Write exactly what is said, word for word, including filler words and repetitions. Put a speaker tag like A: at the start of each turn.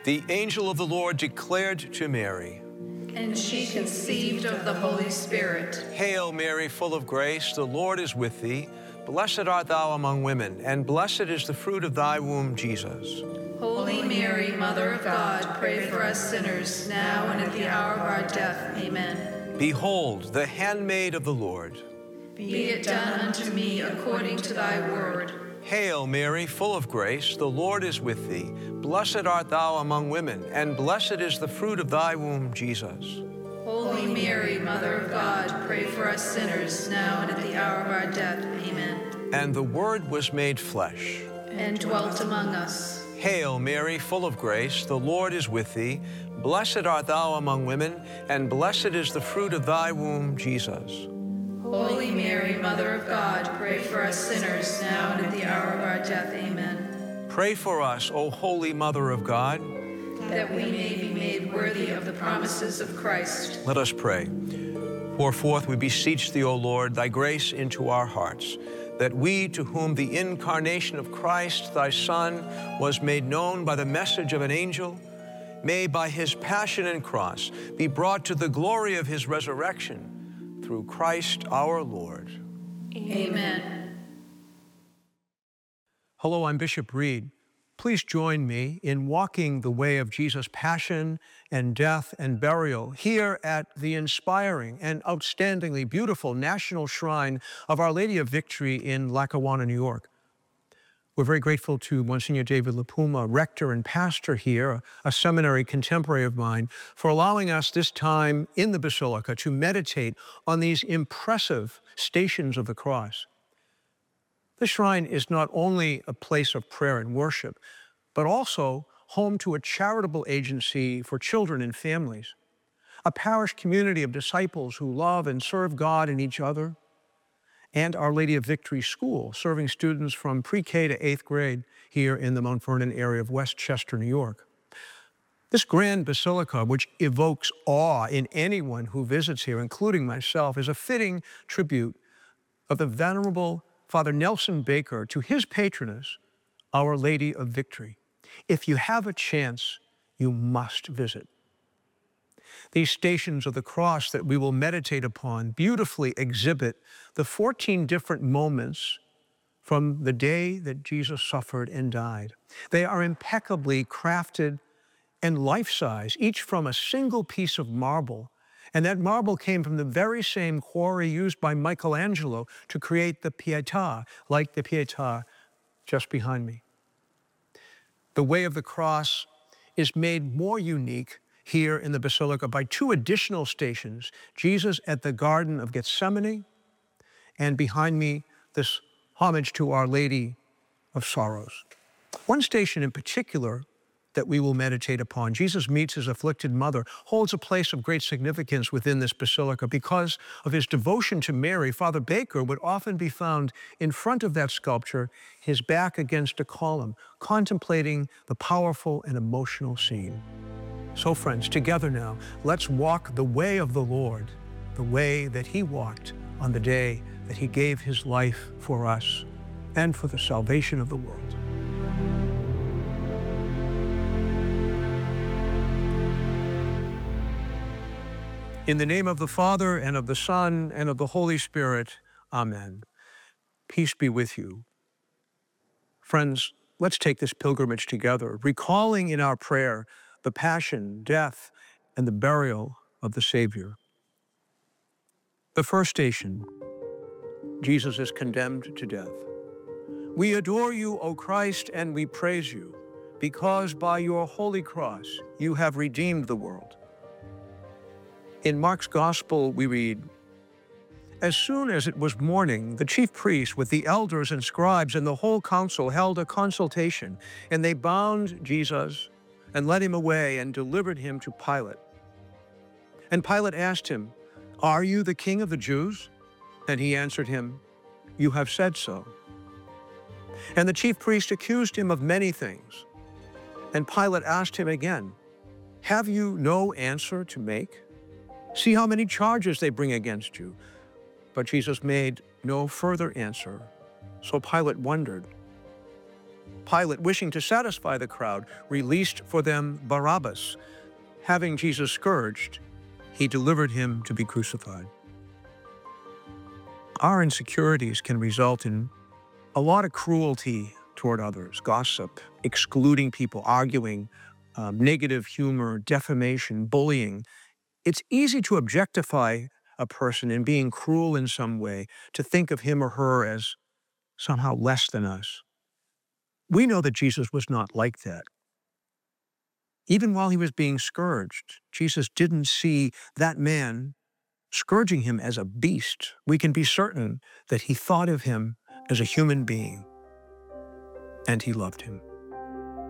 A: The angel of the Lord declared to Mary,
B: and she conceived of the Holy Spirit.
A: Hail, Mary, full of grace, the Lord is with thee. Blessed art thou among women, and blessed is the fruit of thy womb, Jesus.
B: Holy Mary, Mother of God, pray for us sinners, now and at the hour of our death. Amen.
A: Behold, the handmaid of the Lord.
B: Be it done unto me according to thy word.
A: Hail, Mary, full of grace, the Lord is with thee. Blessed art thou among women, and blessed is the fruit of thy womb, Jesus.
B: Holy Mary, Mother of God, pray for us sinners, now and at the hour of our death. Amen.
A: And the Word was made flesh,
B: and dwelt among us.
A: Hail, Mary, full of grace, the Lord is with thee. Blessed art thou among women, and blessed is the fruit of thy womb, Jesus.
B: Holy Mary, Mother of God, pray for us sinners, now and at the hour of our death. Amen.
A: Pray for us, O Holy Mother of God,
B: that we may be made worthy of the promises of Christ.
A: Let us pray. Pour forth, we beseech thee, O Lord, thy grace into our hearts, that we, to whom the incarnation of Christ, thy Son, was made known by the message of an angel, may by his passion and cross be brought to the glory of his resurrection, through Christ our Lord.
B: Amen.
A: Hello, I'm Bishop Reed. Please join me in walking the way of Jesus' passion and death and burial here at the inspiring and outstandingly beautiful National Shrine of Our Lady of Victory in Lackawanna, New York. We're very grateful to Monsignor David LaPuma, rector and pastor here, a seminary contemporary of mine, for allowing us this time in the Basilica to meditate on these impressive stations of the cross. The shrine is not only a place of prayer and worship, but also home to a charitable agency for children and families, a parish community of disciples who love and serve God and each other, and Our Lady of Victory School, serving students from pre-K to eighth grade here in the Mount Vernon area of Westchester, New York. This grand basilica, which evokes awe in anyone who visits here, including myself, is a fitting tribute of the Venerable Father Nelson Baker to his patroness, Our Lady of Victory. If you have a chance, you must visit. These stations of the cross that we will meditate upon beautifully exhibit the fourteen different moments from the day that Jesus suffered and died. They are impeccably crafted and life-size, each from a single piece of marble. And that marble came from the very same quarry used by Michelangelo to create the Pietà, like the Pietà just behind me. The way of the cross is made more unique here in the Basilica by two additional stations, Jesus at the Garden of Gethsemane, and behind me, this homage to Our Lady of Sorrows. One station in particular that we will meditate upon, Jesus meets his afflicted mother, holds a place of great significance within this basilica because of his devotion to Mary. Father Baker would often be found in front of that sculpture, his back against a column, contemplating the powerful and emotional scene. So friends, together now, let's walk the way of the Lord, the way that he walked on the day that he gave his life for us and for the salvation of the world. In the name of the Father, and of the Son, and of the Holy Spirit, amen. Peace be with you. Friends, let's take this pilgrimage together, recalling in our prayer the passion, death, and the burial of the Savior. The first station, Jesus is condemned to death. We adore you, O Christ, and we praise you, because by your holy cross you have redeemed the world. In Mark's Gospel, we read, as soon as it was morning, the chief priests with the elders and scribes and the whole council held a consultation, and they bound Jesus and led him away and delivered him to Pilate. And Pilate asked him, are you the king of the Jews? And he answered him, you have said so. And the chief priest accused him of many things. And Pilate asked him again, have you no answer to make? See how many charges they bring against you. But Jesus made no further answer. So Pilate wondered. Pilate, wishing to satisfy the crowd, released for them Barabbas. Having Jesus scourged, he delivered him to be crucified. Our insecurities can result in a lot of cruelty toward others, gossip, excluding people, arguing, um, negative humor, defamation, bullying. It's easy to objectify a person in being cruel in some way, to think of him or her as somehow less than us. We know that Jesus was not like that. Even while he was being scourged, Jesus didn't see that man scourging him as a beast. We can be certain that he thought of him as a human being, and he loved him.